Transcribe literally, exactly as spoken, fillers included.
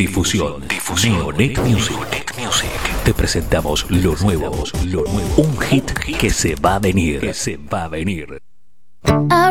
Difusión. Difusión. Neonet Music. Neonet Music. Te presentamos lo nuevo. Lo nuevo. Un hit que se va a venir. Que se va a venir. I